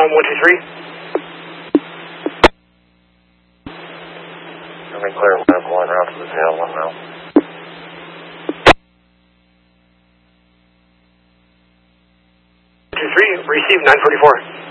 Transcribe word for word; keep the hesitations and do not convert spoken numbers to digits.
Calm one two three. Let me clear left one route to the tail one now. two three, receive nine forty-four.